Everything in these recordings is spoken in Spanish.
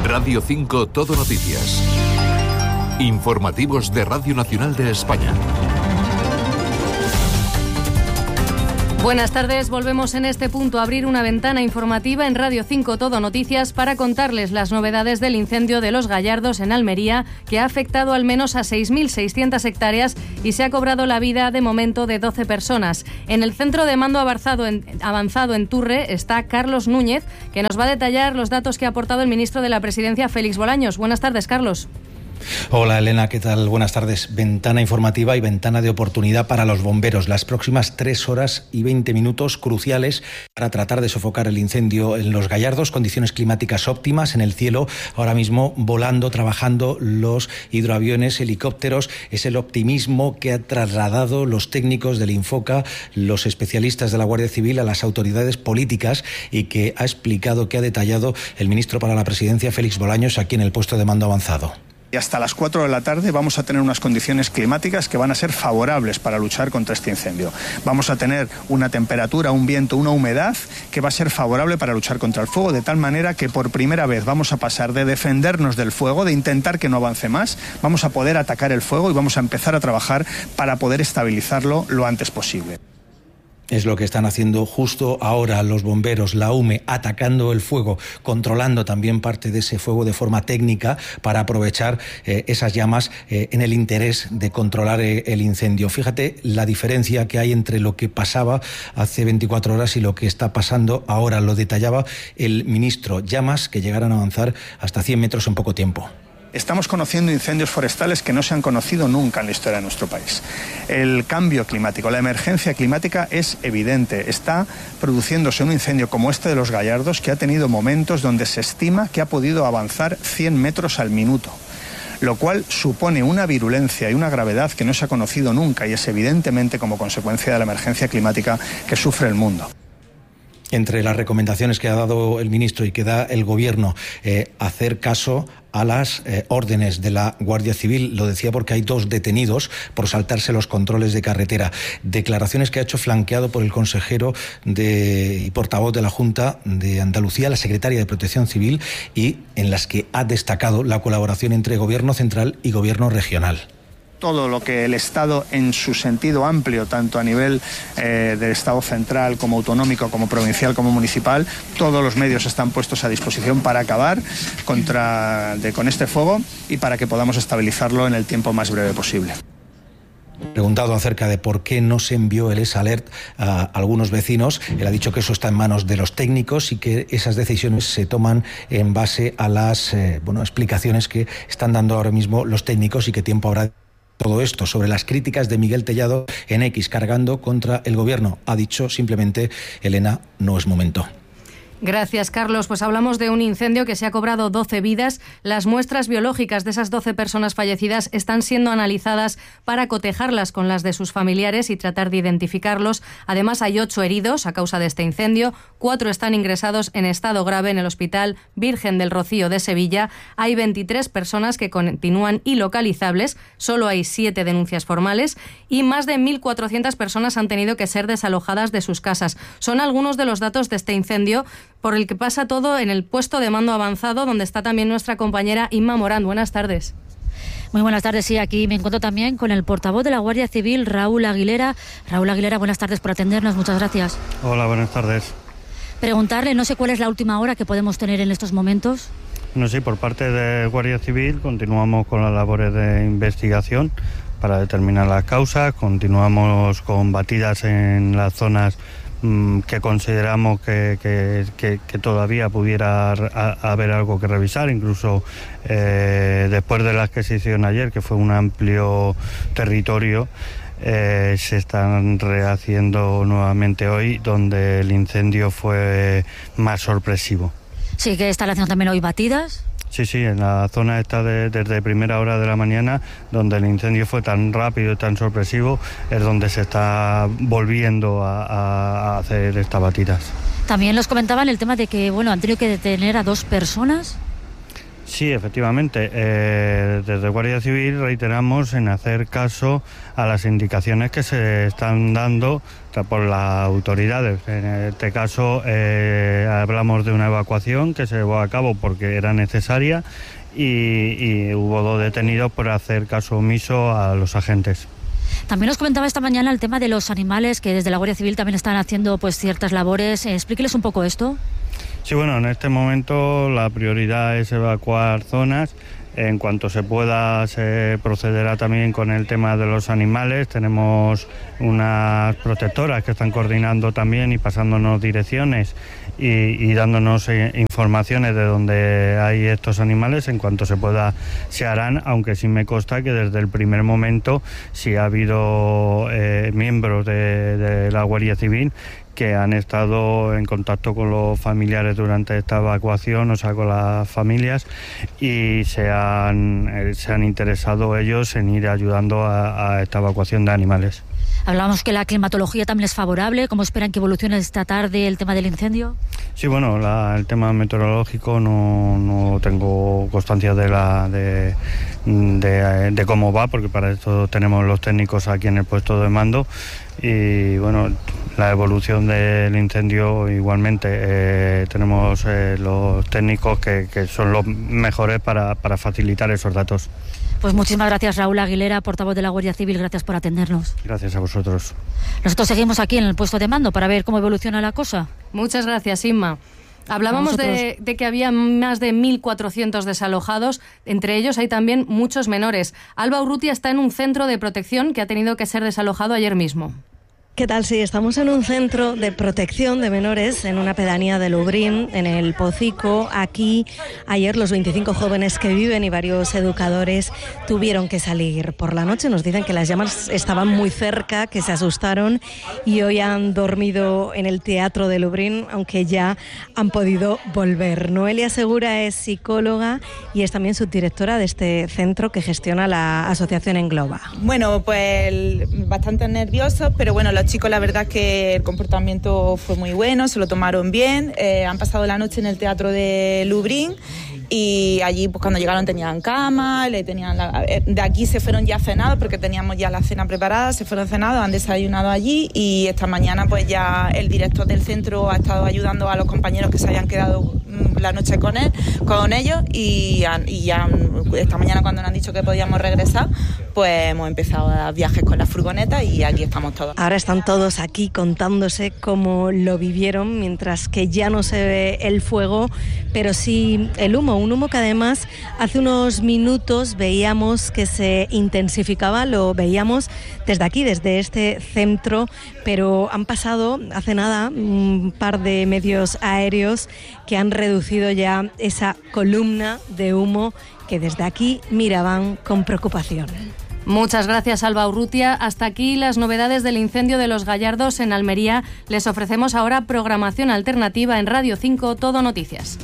Radio 5 Todo Noticias. Informativos de Radio Nacional de España. Buenas tardes, volvemos en este punto a abrir una ventana informativa en Radio 5 Todo Noticias para contarles las novedades del incendio de Los Gallardos en Almería, que ha afectado al menos a 6.600 hectáreas y se ha cobrado la vida de momento de 12 personas. En el centro de mando avanzado en Turre está Carlos Núñez, que nos va a detallar los datos que ha aportado el ministro de la Presidencia, Félix Bolaños. Buenas tardes, Carlos. Hola Elena, ¿qué tal? Buenas tardes. Ventana informativa y ventana de oportunidad para los bomberos. Las próximas 3 horas y 20 minutos cruciales para tratar de sofocar el incendio en Los Gallardos. Condiciones climáticas óptimas en el cielo. Ahora mismo volando, trabajando los hidroaviones, helicópteros. Es el optimismo que ha trasladado los técnicos del Infoca, los especialistas de la Guardia Civil a las autoridades políticas y que ha explicado, que ha detallado el ministro para la Presidencia, Félix Bolaños, aquí en el puesto de mando avanzado. Y hasta las 4 de la tarde vamos a tener unas condiciones climáticas que van a ser favorables para luchar contra este incendio. Vamos a tener una temperatura, un viento, una humedad que va a ser favorable para luchar contra el fuego, de tal manera que por primera vez vamos a pasar de defendernos del fuego, de intentar que no avance más, vamos a poder atacar el fuego y vamos a empezar a trabajar para poder estabilizarlo lo antes posible. Es lo que están haciendo justo ahora los bomberos, la UME, atacando el fuego, controlando también parte de ese fuego de forma técnica para aprovechar esas llamas en el interés de controlar el incendio. Fíjate la diferencia que hay entre lo que pasaba hace 24 horas y lo que está pasando ahora. Lo detallaba el ministro. Llamas que llegaron a avanzar hasta 100 metros en poco tiempo. Estamos conociendo incendios forestales que no se han conocido nunca en la historia de nuestro país. El cambio climático, la emergencia climática es evidente. Está produciéndose un incendio como este de Los Gallardos, que ha tenido momentos donde se estima que ha podido avanzar 100 metros al minuto, lo cual supone una virulencia y una gravedad que no se ha conocido nunca y es evidentemente como consecuencia de la emergencia climática que sufre el mundo. Entre las recomendaciones que ha dado el ministro y que da el Gobierno, hacer caso a las órdenes de la Guardia Civil. Lo decía porque hay 2 detenidos por saltarse los controles de carretera. Declaraciones que ha hecho flanqueado por el consejero y portavoz de la Junta de Andalucía, la secretaria de Protección Civil, y en las que ha destacado la colaboración entre Gobierno central y Gobierno regional. Todo lo que el Estado en su sentido amplio, tanto a nivel del Estado central como autonómico, como provincial, como municipal, todos los medios están puestos a disposición para acabar con este fuego y para que podamos estabilizarlo en el tiempo más breve posible. Preguntado acerca de por qué no se envió el S-Alert a algunos vecinos, él ha dicho que eso está en manos de los técnicos y que esas decisiones se toman en base a las explicaciones que están dando ahora mismo los técnicos y que tiempo habrá. Todo esto sobre las críticas de Miguel Tellado en X cargando contra el Gobierno. Ha dicho simplemente, Elena, no es momento. Gracias, Carlos. Pues hablamos de un incendio que se ha cobrado 12 vidas. Las muestras biológicas de esas 12 personas fallecidas están siendo analizadas para cotejarlas con las de sus familiares y tratar de identificarlos. Además, hay 8 heridos a causa de este incendio. 4 están ingresados en estado grave en el Hospital Virgen del Rocío de Sevilla. Hay 23 personas que continúan ilocalizables. Solo hay 7 denuncias formales y más de 1.400 personas han tenido que ser desalojadas de sus casas. Son algunos de los datos de este incendio por el que pasa todo en el puesto de mando avanzado, donde está también nuestra compañera Inma Morán. Buenas tardes. Muy buenas tardes, sí, aquí me encuentro también con el portavoz de la Guardia Civil, Raúl Aguilera. Raúl Aguilera, buenas tardes por atendernos, muchas gracias. Hola, buenas tardes. Preguntarle, no sé cuál es la última hora que podemos tener en estos momentos. No, sí, por parte de Guardia Civil continuamos con las labores de investigación para determinar las causas, continuamos con batidas en las zonas que consideramos que todavía pudiera haber algo que revisar, incluso después de la adquisición ayer, que fue un amplio territorio, se están rehaciendo nuevamente hoy, donde el incendio fue más sorpresivo. Sí, que están haciendo también hoy batidas. Sí, en la zona esta desde primera hora de la mañana, donde el incendio fue tan rápido y tan sorpresivo, es donde se está volviendo a hacer estas batidas. También nos comentaban el tema de que, han tenido que detener a 2 personas. Sí, efectivamente. Desde Guardia Civil reiteramos en hacer caso a las indicaciones que se están dando por las autoridades. En este caso hablamos de una evacuación que se llevó a cabo porque era necesaria y hubo 2 detenidos por hacer caso omiso a los agentes. También nos comentaba esta mañana el tema de los animales, que desde la Guardia Civil también están haciendo pues ciertas labores. Explíqueles un poco esto. Sí, bueno, en este momento la prioridad es evacuar zonas. En cuanto se pueda, se procederá también con el tema de los animales. Tenemos unas protectoras que están coordinando también y pasándonos direcciones y dándonos informaciones de dónde hay estos animales. En cuanto se pueda, se harán, aunque sí me consta que desde el primer momento sí ha habido miembros de la Guardia Civil que han estado en contacto con los familiares durante esta evacuación, o sea, con las familias, y se han interesado ellos en ir ayudando a esta evacuación de animales. Hablábamos que la climatología también es favorable. ¿Cómo esperan que evolucione esta tarde el tema del incendio? Sí, bueno, el tema meteorológico no tengo constancia de cómo va, porque para esto tenemos los técnicos aquí en el puesto de mando. Y bueno, la evolución del incendio igualmente tenemos los técnicos que son los mejores para facilitar esos datos. Pues muchísimas gracias, Raúl Aguilera, portavoz de la Guardia Civil. Gracias por atendernos. Gracias a vosotros. Nosotros seguimos aquí en el puesto de mando para ver cómo evoluciona la cosa. Muchas gracias, Inma. Hablábamos de que había más de 1.400 desalojados, entre ellos hay también muchos menores. Alba Urrutia está en un centro de protección que ha tenido que ser desalojado ayer mismo. ¿Qué tal? Sí, estamos en un centro de protección de menores en una pedanía de Lubrión, en el Pocico. Aquí, ayer los 25 jóvenes que viven y varios educadores tuvieron que salir por la noche. Nos dicen que las llamas estaban muy cerca, que se asustaron y hoy han dormido en el teatro de Lubrión, aunque ya han podido volver. Noelia Segura es psicóloga y es también subdirectora de este centro que gestiona la asociación Engloba. Bueno, pues bastante nerviosos, pero bueno, los chicos la verdad que el comportamiento fue muy bueno, se lo tomaron bien, han pasado la noche en el teatro de Lubrión y allí pues cuando llegaron tenían cama, de aquí se fueron ya cenados porque teníamos ya la cena preparada, se fueron cenados, han desayunado allí y esta mañana pues ya el director del centro ha estado ayudando a los compañeros que se hayan quedado la noche con ellos y ya esta mañana cuando nos han dicho que podíamos regresar pues hemos empezado a dar viajes con la furgoneta y aquí estamos todos. Ahora están todos aquí contándose cómo lo vivieron, mientras que ya no se ve el fuego, pero sí el humo, un humo que además hace unos minutos veíamos que se intensificaba, lo veíamos desde aquí, desde este centro, pero han pasado hace nada un par de medios aéreos que han reducido ya esa columna de humo que desde aquí miraban con preocupación. Muchas gracias, Alba Urrutia. Hasta aquí las novedades del incendio de Los Gallardos en Almería. Les ofrecemos ahora programación alternativa en Radio 5 Todo Noticias.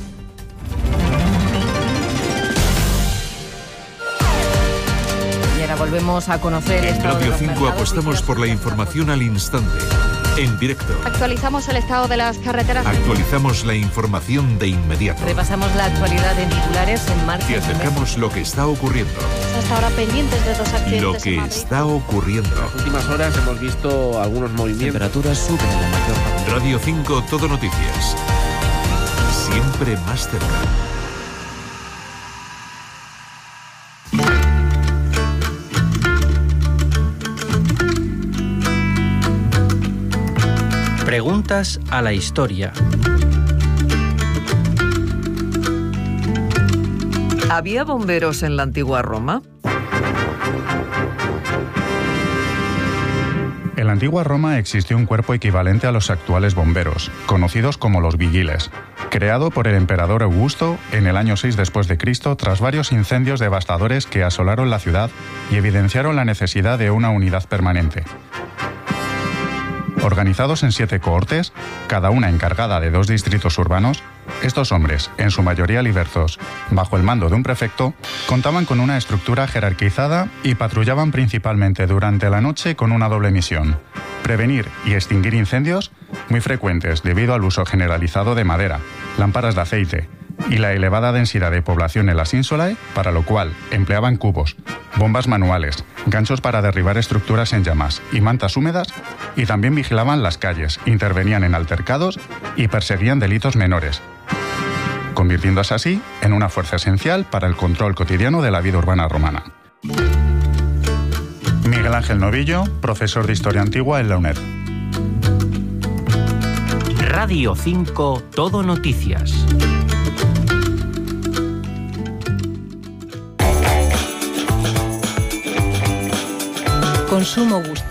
Y ahora volvemos a conocer el estado de los mercados. En Radio 5 apostamos por la información al instante, en directo. Actualizamos el estado de las carreteras. Actualizamos la información de inmediato. Repasamos la actualidad en titulares en marcha. Y acercamos lo que está ocurriendo. Hasta ahora pendientes de 2 accidentes. Lo que está ocurriendo. En las últimas horas hemos visto algunos movimientos. Temperaturas suben en la mayor parte. Radio 5 Todo Noticias. Siempre más cerca. Preguntas a la historia. ¿Había bomberos en la antigua Roma? En la antigua Roma existió un cuerpo equivalente a los actuales bomberos, conocidos como los vigiles, creado por el emperador Augusto en el año 6 después de Cristo tras varios incendios devastadores que asolaron la ciudad y evidenciaron la necesidad de una unidad permanente. Organizados en 7 cohortes, cada una encargada de 2 distritos urbanos, estos hombres, en su mayoría libertos, bajo el mando de un prefecto, contaban con una estructura jerarquizada y patrullaban principalmente durante la noche con una doble misión: prevenir y extinguir incendios, muy frecuentes debido al uso generalizado de madera, lámparas de aceite, y la elevada densidad de población en las ínsulae, para lo cual empleaban cubos, bombas manuales, ganchos para derribar estructuras en llamas y mantas húmedas, y también vigilaban las calles, intervenían en altercados y perseguían delitos menores, convirtiéndose así en una fuerza esencial para el control cotidiano de la vida urbana romana. Miguel Ángel Novillo, profesor de Historia Antigua en la UNED. Radio 5 Todo Noticias. Consumo gusto.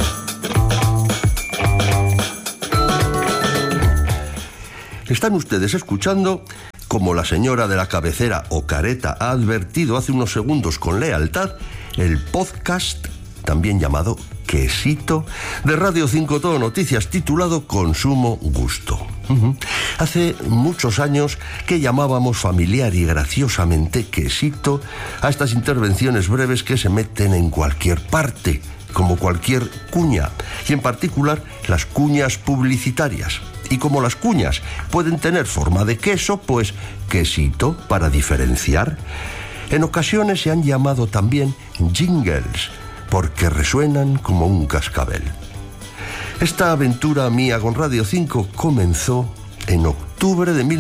Están ustedes escuchando, como la señora de la cabecera o careta ha advertido hace unos segundos con lealtad, el podcast, también llamado Quesito, de Radio 5 Todo Noticias, titulado Consumo Gusto. Hace muchos años que llamábamos familiar y graciosamente quesito a estas intervenciones breves que se meten en cualquier parte, como cualquier cuña, y en particular las cuñas publicitarias. Y como las cuñas pueden tener forma de queso, pues quesito para diferenciar. En ocasiones se han llamado también jingles, porque resuenan como un cascabel. Esta aventura mía con Radio 5 comenzó en octubre de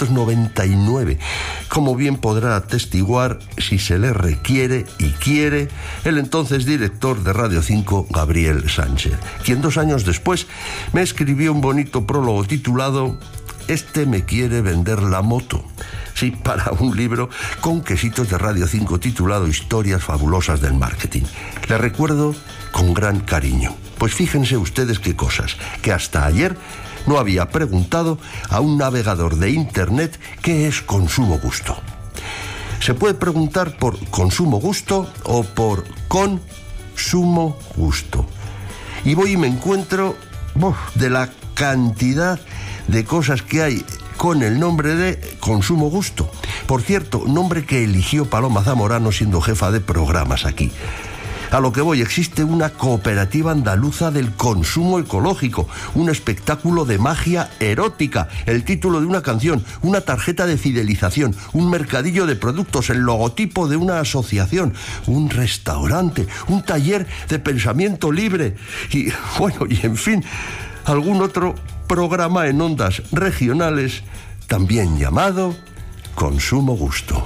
1999, como bien podrá atestiguar, si se le requiere y quiere, el entonces director de Radio 5, Gabriel Sánchez, quien 2 años después me escribió un bonito prólogo titulado «Este me quiere vender la moto». Sí, para un libro con quesitos de Radio 5 titulado Historias fabulosas del marketing. Le recuerdo con gran cariño. Pues fíjense ustedes qué cosas, que hasta ayer no había preguntado a un navegador de internet qué es consumo gusto. Se puede preguntar por consumo gusto o por consumo gusto. Y voy y me encuentro de la cantidad de cosas que hay con el nombre de consumo gusto. Por cierto, nombre que eligió Paloma Zamorano siendo jefa de programas aquí. A lo que voy, existe una cooperativa andaluza del consumo ecológico, un espectáculo de magia erótica, el título de una canción, una tarjeta de fidelización, un mercadillo de productos, el logotipo de una asociación, un restaurante, un taller de pensamiento libre y, bueno, y en fin, algún otro programa en ondas regionales también llamado Consumo Gusto.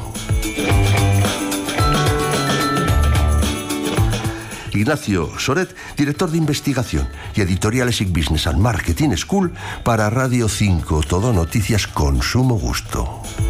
Ignacio Soret, director de investigación y editorial ESIC Business and Marketing School para Radio 5 Todo Noticias Consumo Gusto.